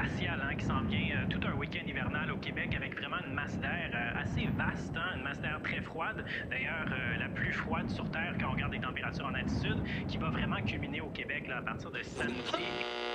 glacial hein, qui s'en vient, tout un week-end hivernal au Québec avec vraiment une masse d'air assez vaste, hein, une masse d'air très froide, d'ailleurs la plus froide sur Terre quand on regarde les températures en altitude, qui va vraiment culminer au Québec là, à partir de samedi.